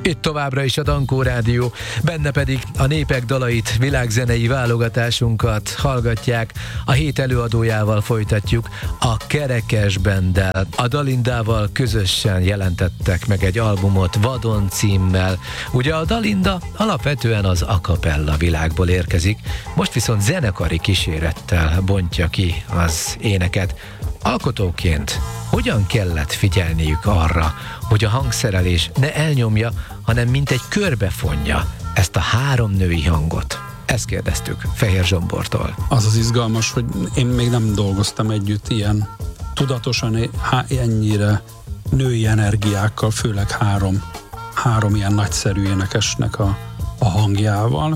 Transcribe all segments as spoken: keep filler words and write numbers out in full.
Itt továbbra is a Dankó Rádió, benne pedig a népek dalait, világzenei válogatásunkat hallgatják. A hét előadójával folytatjuk, a Kerekes Banddel. A Dalindával közösen jelentettek meg egy albumot Vadon címmel. Ugye a Dalinda alapvetően az a cappella világból érkezik, most viszont zenekari kísérettel bontja ki az éneket. Alkotóként hogyan kellett figyelniük arra, hogy a hangszerelés ne elnyomja, hanem mint egy körbefonja ezt a három női hangot? Ezt kérdeztük Fehér Zsombortól. Az az izgalmas, hogy én még nem dolgoztam együtt ilyen tudatosan ennyire női energiákkal, főleg három, három ilyen nagyszerű énekesnek a, a hangjával.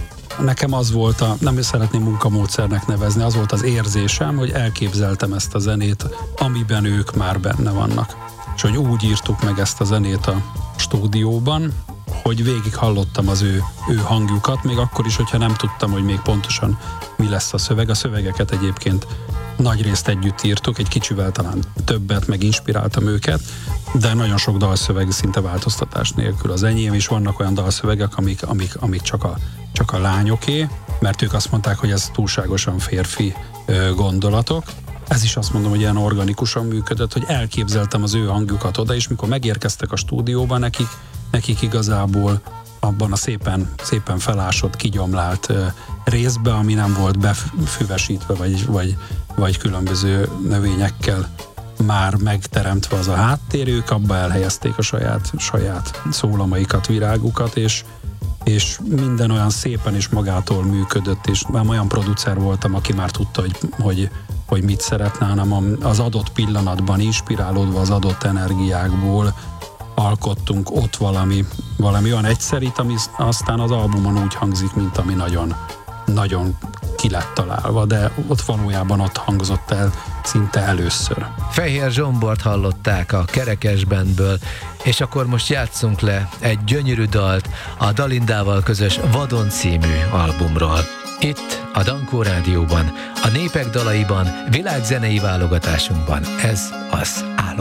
Nekem az volt a, nem is szeretném munkamódszernek nevezni, az volt az érzésem, hogy elképzeltem ezt a zenét, amiben ők már benne vannak. És hogy úgy írtuk meg ezt a zenét a stúdióban, hogy végig hallottam az ő, ő hangjukat, még akkor is, hogyha nem tudtam, hogy még pontosan mi lesz a szöveg. A szövegeket egyébként nagy részt együtt írtuk, egy kicsivel talán többet, meg inspiráltam őket, de nagyon sok dalszöveg szinte változtatás nélkül az enyém, és vannak olyan dalszövegek, amik, amik, amik csak, a, csak a lányoké, mert ők azt mondták, hogy ez túlságosan férfi ö, gondolatok. Ez is azt mondom, hogy ilyen organikusan működött, hogy elképzeltem az ő hangjukat oda, és mikor megérkeztek a stúdióba, nekik, nekik igazából abban a szépen, szépen felásott, kigyomlált ö, részbe, ami nem volt befüvesítve, vagy, vagy, vagy különböző növényekkel már megteremtve az a háttér, ők abba elhelyezték a saját, saját szólamaikat, virágukat, és, és minden olyan szépen és magától működött, és már olyan producer voltam, aki már tudta, hogy, hogy, hogy mit szeretne, hanem az adott pillanatban inspirálódva az adott energiákból alkottunk ott valami, valami olyan egyszerít, ami aztán az albumon úgy hangzik, mint ami nagyon, nagyon ki lett találva, de ott valójában ott hangzott el szinte először. Fehér Zsombort hallották a Kerekes Bandből, és akkor most játsszunk le egy gyönyörű dalt a Dalindával közös Vadon című albumról. Itt a Dankó Rádióban, a népek dalaiban, világzenei válogatásunkban ez az Álom.